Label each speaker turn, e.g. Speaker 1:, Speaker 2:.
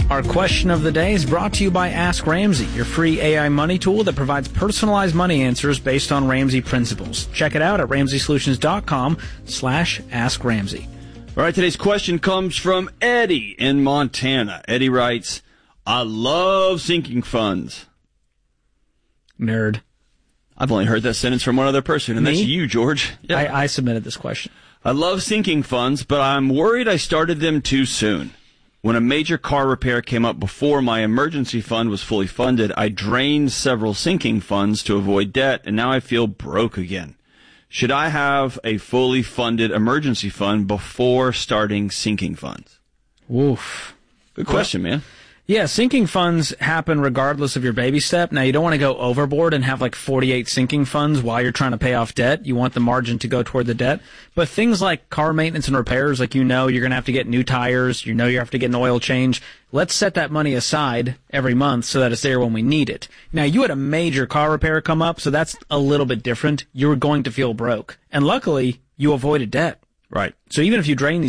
Speaker 1: Our question of the day is brought to you by Ask Ramsey, your free AI money tool that provides personalized money answers based on Ramsey principles. Check it out at RamseySolutions.com/AskRamsey.
Speaker 2: All right, today's question comes from Eddie in Montana. Eddie writes, I love sinking funds.
Speaker 1: Nerd.
Speaker 2: I've only heard that sentence from one other person, and that's you, George. Yeah.
Speaker 1: I submitted this question.
Speaker 2: I love sinking funds, but I'm worried I started them too soon. When a major car repair came up before my emergency fund was fully funded, I drained several sinking funds to avoid debt, and now I feel broke again. Should I have a fully funded emergency fund before starting sinking funds?
Speaker 1: Woof.
Speaker 2: Good question, man.
Speaker 1: Yeah, sinking funds happen regardless of your baby step. Now, you don't want to go overboard and have like 48 sinking funds while you're trying to pay off debt. You want the margin to go toward the debt. But things like car maintenance and repairs, like you're going to have to get new tires, you have to get an oil change. Let's set that money aside every month so that it's there when we need it. Now, you had a major car repair come up, so that's a little bit different. You were going to feel broke. And luckily, you avoided debt.
Speaker 2: Right.
Speaker 1: So even if you drain these